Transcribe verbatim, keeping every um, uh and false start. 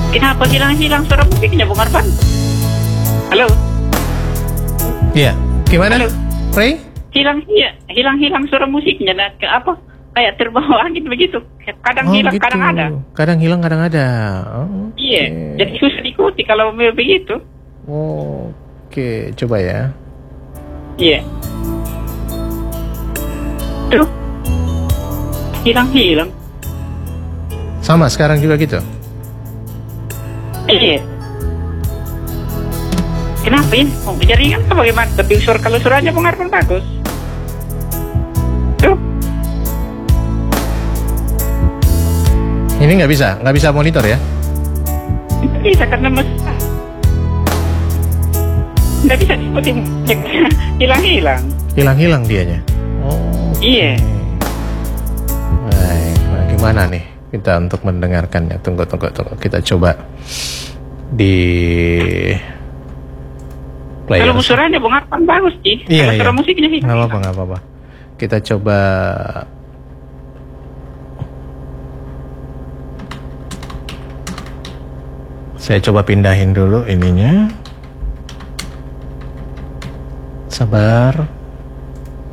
Kenapa hilang-hilang suara musiknya, Bung Arfan? Halo? Iya, gimana? Halo? Ray? Hilang, iya, hilang-hilang suara musiknya. Nah, ke apa? Kayak terbawa angin begitu. Kadang Oh, hilang, gitu. kadang ada. Kadang hilang, kadang ada. Oh, Iya, oke. jadi susah diikuti kalau begitu. Oh, oke, coba ya. Iya. Tuh. Hilang-hilang. Sama sekarang juga gitu. Iya. Kenapa ini? Oh, jaringan apa bagaimana? Tapi suara kalau suaranya Bung Arfan bagus. Tuh. Ini nggak bisa, nggak bisa monitor ya? Bisa karena mas nggak bisa diikuti. Hilang-hilang. Hilang-hilang dianya. Oh. Iya. Baik, nah gimana nih kita untuk mendengarkannya? Tunggu, tunggu, tunggu. Kita coba di player. Kalau suaranya Bung Arfan bagus sih. Iya, Kalau iya. suara musiknya hilang. Nggak apa-apa, nggak apa-apa. Kita coba. Saya coba pindahin dulu ininya. Sabar.